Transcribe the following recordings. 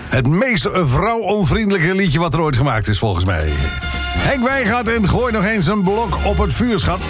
Het meest vrouwonvriendelijke liedje wat er ooit gemaakt is, volgens mij. Henk Wijngaard en gooi nog eens een blok op het vuur, schat.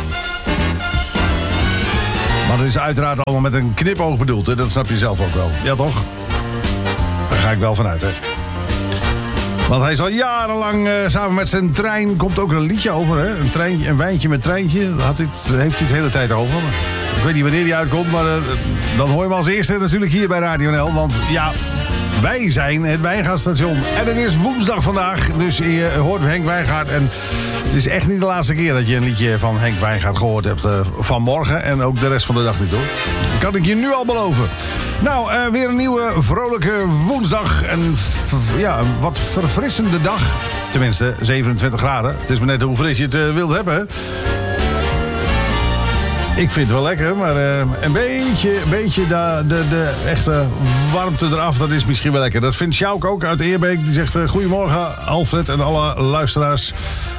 Maar dat is uiteraard allemaal met een knipoog bedoeld, hè? Dat snap je zelf ook wel. Ja, toch? Daar ga ik wel vanuit, hè? Want hij is al jarenlang samen met zijn trein... komt ook een liedje over, hè? Een wijntje met treintje. Heeft hij het de hele tijd over. Ik weet niet wanneer die uitkomt, maar dan hoor je hem als eerste natuurlijk hier bij Radio NL. Want ja, wij zijn het Wijngaardstation. En het is woensdag vandaag, dus je hoort Henk Wijngaard. En het is echt niet de laatste keer dat je een liedje van Henk Wijngaard gehoord hebt vanmorgen. En ook de rest van de dag niet, hoor. Dat kan ik je nu al beloven. Nou, weer een nieuwe vrolijke woensdag. Een wat verfrissende dag. Tenminste, 27 graden. Het is maar net hoe fris je het wilt hebben, hè? Ik vind het wel lekker, maar een beetje de echte warmte eraf, dat is misschien wel lekker. Dat vindt Sjouk ook uit Eerbeek. Die zegt, goedemorgen Alfred en alle luisteraars.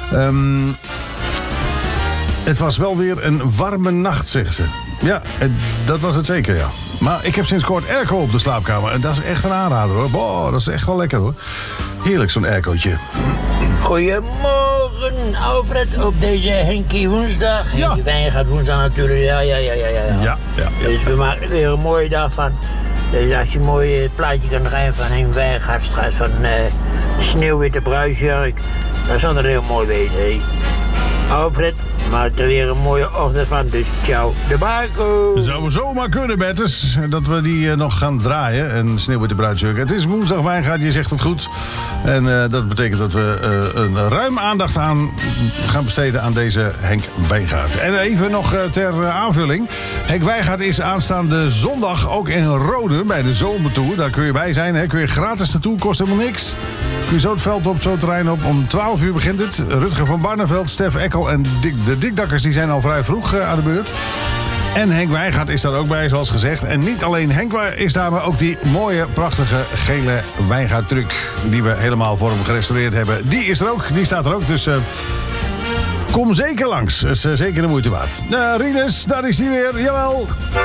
Het was wel weer een warme nacht, zegt ze. Ja, dat was het zeker, ja. Maar ik heb sinds kort airco op de slaapkamer. En dat is echt een aanrader, hoor. Boah, dat is echt wel lekker, hoor. Heerlijk, zo'n aircootje. Goedemorgen, Alfred, op deze Henkie woensdag. Ja. Henkie Wijngaard woensdag natuurlijk, ja. Dus we maken er weer een mooie dag van. Dus als je een mooi plaatje kan draaien van Henk Wijngaard, straks van de sneeuwwitte bruisjurk, dan zal het heel mooi wezen, hè. Alfred, maak er weer een mooie ochtend van, dus ciao de Marco. Zou zomaar kunnen, Bertus, dat we die nog gaan draaien. En Sneeuwwitte bruidsjurk. Het is woensdag, Wijngaard, je zegt het goed. En dat betekent dat we een ruim aandacht aan gaan besteden aan deze Henk Wijngaard. En even nog ter aanvulling. Henk Wijngaard is aanstaande zondag ook in Rode bij de Zomertour. Daar kun je bij zijn, hè. Kun je gratis naartoe, kost helemaal niks. Kun je zo het veld op, zo het terrein op. Om 12 uur begint het. Rutger van Barneveld, Stef Ekkel en de Dikdakkers die zijn al vrij vroeg aan de beurt. En Henk Wijngaard is daar ook bij, zoals gezegd. En niet alleen Henk is daar, maar ook die mooie, prachtige, gele Wijngaard-truck die we helemaal voor hem gerestaureerd hebben. Die is er ook, die staat er ook. Dus kom zeker langs. Dat is zeker de moeite waard. Rinus, daar is hij weer. Jawel.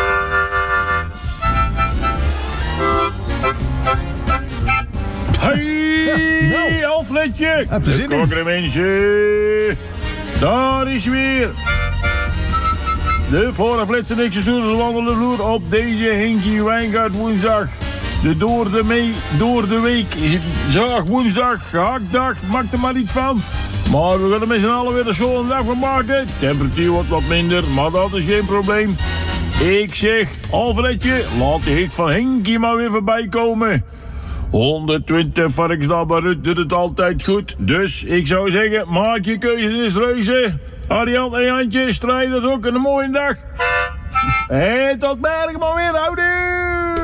Hey, Alfredje. Heb je zin in? Kokker mensen. Daar is weer. De vooraflitsen niks wandelen vloer op deze Henkie Wijngaard woensdag. De door de week zaag woensdag, gehaktdag, maak er maar niet van. Maar we gaan er met z'n allen weer een zo'n dag van maken. Temperatuur wordt wat minder, maar dat is geen probleem. Ik zeg, Alfredje, laat de hit van Henkie maar weer voorbij komen. 120 varkensdabberut doet het altijd goed. Dus ik zou zeggen, maak je keuzes reuze. Arjan en Jantje, strijders ook een mooie dag. En tot morgen maar weer, houdoe!